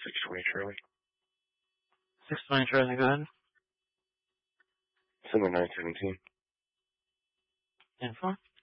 620 Charlie. 620 Charlie, go ahead. Summer 917. Info.